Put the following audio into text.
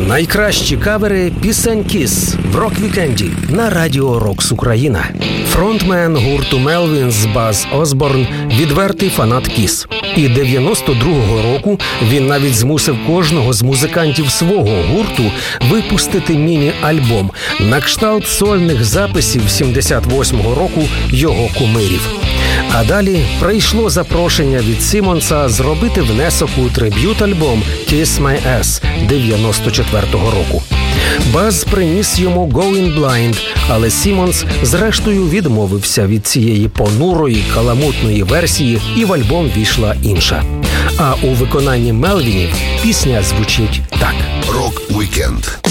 Найкращі кавери пісень Kiss в рок-вікенді на Радіо Рокс Україна. Фронтмен гурту Melvins Баз Осборн – відвертий фанат Kiss. І 92-го року він навіть змусив кожного з музикантів свого гурту випустити міні-альбом на кшталт сольних записів 78-го року його кумирів. А далі прийшло запрошення від Сімонса зробити внесок у триб'ют-альбом «Kiss My Ass» 94-го року. Баз приніс йому «Going Blind», але Сімонс зрештою відмовився від цієї понурої, каламутної версії, і в альбом війшла інша. А у виконанні Мелвінів пісня звучить так. Рок-вікенд.